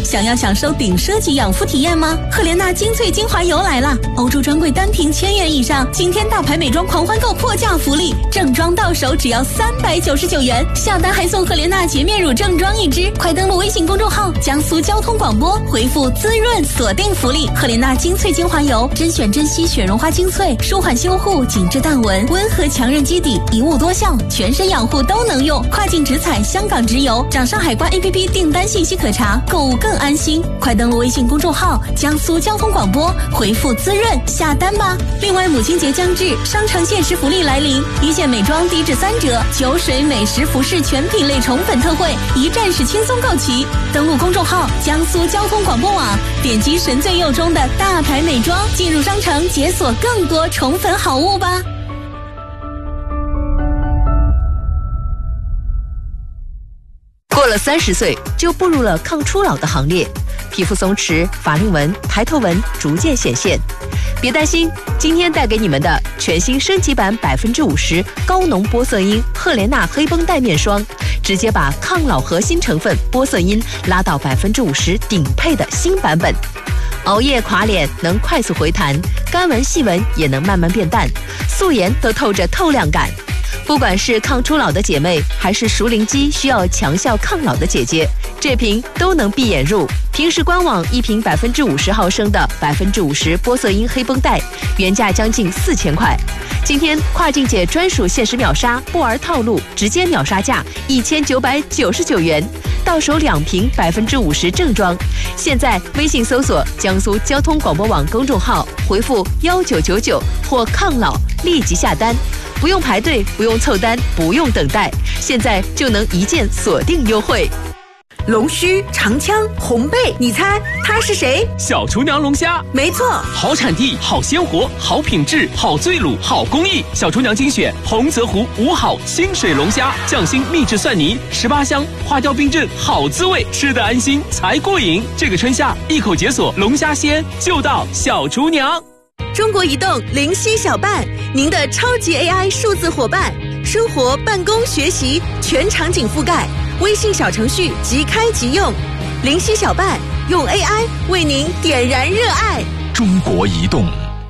想要享受顶奢级养肤体验吗？赫莲娜精粹精华油来了！欧洲专柜单瓶1000元以上，今天大牌美妆狂欢购破价福利，正装到手只要399元，下单还送赫莲娜洁面乳正装1支。快登录微信公众号江苏交通广播，回复滋润锁定福利。赫莲娜精粹精华油，甄选珍稀雪绒花精粹，舒缓修护，紧致淡纹，温和强韧基底，一物多效，全身养护都能用。跨境直采，香港直邮，掌上海关 APP 订单信息可查，购物更安心。快登录微信公众号江苏交通广播，回复滋润下单吧。另外母亲节将至，商城限时福利来临，一线美妆低至3折，酒水美食服饰全品类宠粉特惠，一站式轻松购齐。登录公众号江苏交通广播网，点击神最右中的大牌美妆，进入商城解锁更多宠粉好物吧。 过了30岁就步入了抗初老的行列，皮肤松弛、法令纹、抬头纹逐渐显现。别担心，今天带给你们的全新升级版50%高浓玻色因赫莲娜黑绷带面霜，直接把抗老核心成分玻色因拉到50%顶配的新版本。熬夜垮脸能快速回弹，干纹细纹也能慢慢变淡，素颜都透着透亮感。不管是抗初老的姐妹，还是熟龄肌需要强效抗老的姐姐，这瓶都能闭眼入。平时官网一瓶50毫升的50%玻色因黑绷带，原价将近4000块。今天跨境姐专属限时秒杀布儿套路，直接秒杀价1999元，到手2瓶50%正装。现在微信搜索江苏交通广播网公众号，回复1999或抗老，立即下单。不用排队，不用凑单，不用等待，现在就能一键锁定优惠。 龙须、长枪、红背，你猜他是谁？ 小厨娘龙虾， 没错， 好产地，好鲜活，好品质，好醉卤，好工艺。小厨娘精选洪泽湖5好清水龙虾，匠心秘制蒜泥，18香，花雕冰镇，好滋味，吃得安心才过瘾。这个春夏，一口解锁龙虾鲜，就到小厨娘。 中国移动灵犀小伴，您的超级 AI 数字伙伴，生活、办公、学习全场景覆盖，微信小程序即开即用。灵犀小伴用 AI 为您点燃热爱。 中国移动。